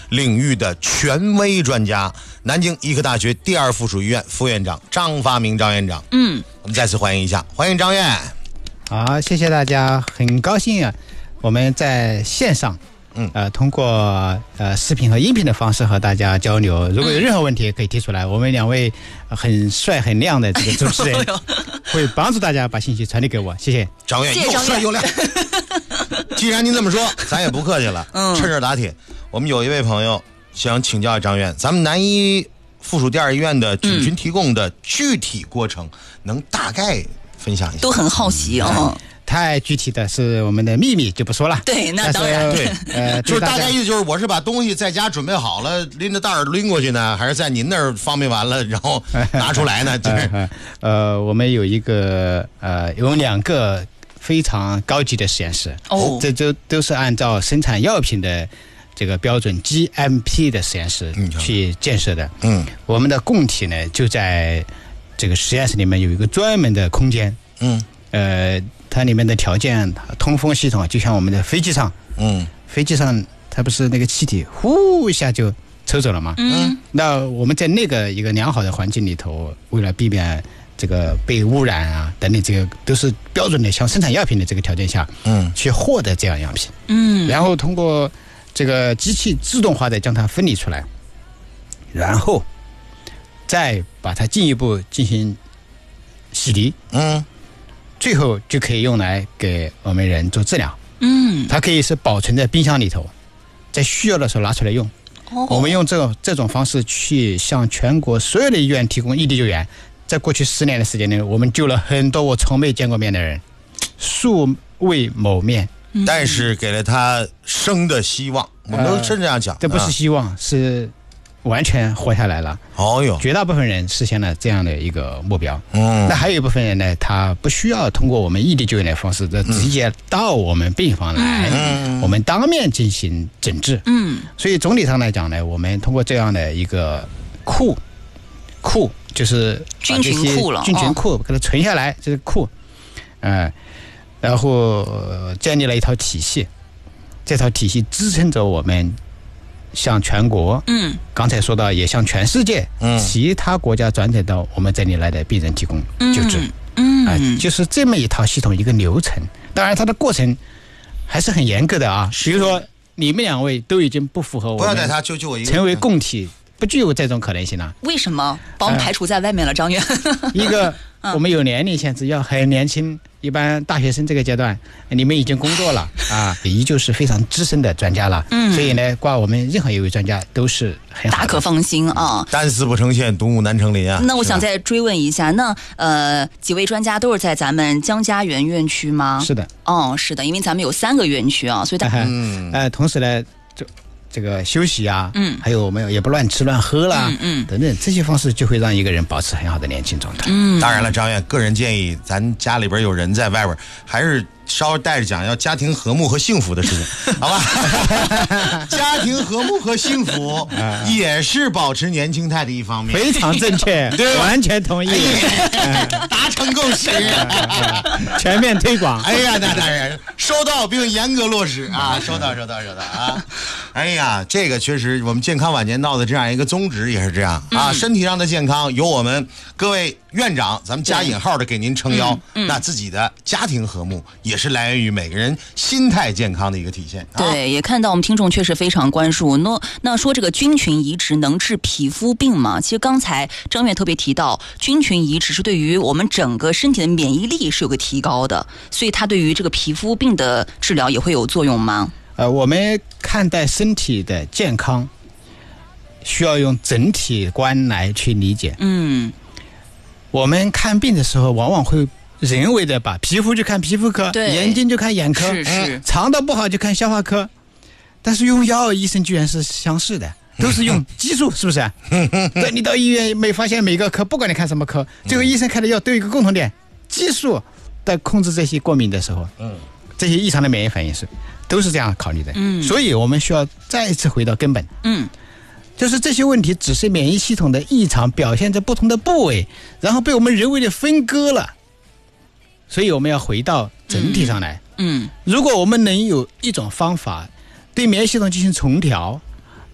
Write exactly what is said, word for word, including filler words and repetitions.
领域的权威专家，南京医科大学第二附属医院副院长张发明张院长。 嗯， 我们再次欢迎一下，欢迎张院。 好，谢谢大家，很高兴啊，我们在线上。嗯，呃，通过呃视频和音频的方式和大家交流，如果有任何问题可以提出来，我们两位很帅很亮的这个主持人会帮助大家把信息传递给我。谢谢张院，又帅又亮。既然您这么说，咱也不客气了，嗯，趁热打铁。我们有一位朋友想请教张院，咱们南医附属第二医院的菌群提供的具体过程，嗯、能大概分享一下？ 都很好奇哦。嗯， 太具体的是我们的秘密，就不说了。 对，那当然对，呃，就是大概意思就是，我是把东西在家准备好了，拎着袋儿拎过去呢，还是在您那儿方便完了，然后拿出来呢？就是， 呃，我们有一个呃，有两个非常高级的实验室，哦，这就都是按照生产药品的这个标准 G M P 的实验室去建设的。嗯，我们的供体呢，就在这个实验室里面有一个专门的空间。嗯，呃。它里面的条件，通风系统就像我们的飞机上，嗯，飞机上它不是那个气体呼一下就抽走了吗？嗯，那我们在那个一个良好的环境里头，为了避免这个被污染啊等等，这个都是标准的像生产药品的这个条件下，嗯，去获得这样样品，嗯，然后通过这个机器自动化的将它分离出来，然后再把它进一步进行洗涤，嗯。最后就可以用来给我们人做治疗。嗯，它可以是保存在冰箱里头，在需要的时候拿出来用。哦，我们用这种这种方式去向全国所有的医院提供异地救援。在过去十年的时间内，我们救了很多我从没见过面的人，素未谋面， 但是给了他生的希望。我们都是这样讲， 呃，这不是希望，啊，是完全活下来了。哦哟，绝大部分人实现了这样的一个目标。嗯，那还有一部分人呢，他不需要通过我们异地救援的方式，这直接到我们病房来，嗯，我们当面进行诊治。嗯，所以总体上来讲呢，我们通过这样的一个库库，就是菌群库了， 菌群库给它存下来，这是库，呃，然后建立了一套体系，这套体系支撑着我们。向全国，嗯，刚才说到也向全世界，嗯，其他国家转载到我们这里来的病人提供救治，嗯，啊，呃，就是这么一套系统一个流程。当然，它的过程还是很严格的啊。比如说，你们两位都已经不符合我们，不要带他救救我一个，成为共体，不具有这种可能性了。 为什么把我们排除在外面了，张院？ 一个，我们有年龄限制，要很年轻。一般大学生这个阶段，你们已经工作了啊，依旧是非常资深的专家了。嗯，所以呢，挂我们任何一位专家都是很好的， 大可放心啊。 单丝不成线，独木难成林啊。 那我想再追问一下，那呃，几位专家都是在咱们江家园院区吗？ 是的。 哦，是的，因为咱们有三个园区啊，所以大家嗯，呃，同时呢，就。这个休息啊，嗯，还有我们也不乱吃乱喝啦，嗯嗯，等等，这些方式就会让一个人保持很好的年轻状态。 嗯，当然了，张院个人建议，咱家里边有人在外边，还是稍微带着讲要家庭和睦和幸福的事情，好吧？家庭和睦和幸福也是保持年轻态的一方面， 非常正确，对，完全同意， 达成共识， 全面推广。 哎呀，那当然收到并严格落实啊，收到，收到，收到啊！哎呀，这个确实，我们健康晚年闹的这样一个宗旨也是这样啊，身体上的健康由我们各位院长，咱们加引号的给您撑腰，那自己的家庭和睦也是来源于每个人心态健康的一个体现。 对，啊，也看到我们听众确实非常关注。那那说这个菌群移植能治皮肤病吗？其实刚才张院特别提到，菌群移植是对于我们整个身体的免疫力是有个提高的，所以它对于这个皮肤病的治疗也会有作用吗？ 呃，我们看待身体的健康，需要用整体观来去理解。嗯，我们看病的时候，往往会人为的把皮肤就看皮肤科，眼睛就看眼科， 是是， 肠道不好就看消化科。但是用药，医生居然是相似的，都是用激素，是不是？对，你到医院没发现每个科，不管你看什么科，最后医生开的药都有一个共同点，激素在控制这些过敏的时候，嗯，这些异常的免疫反应是。都是这样考虑的，嗯，所以我们需要再一次回到根本，嗯，就是这些问题只是免疫系统的异常表现在不同的部位，然后被我们人为的分割了，所以我们要回到整体上来，嗯，如果我们能有一种方法对免疫系统进行重调，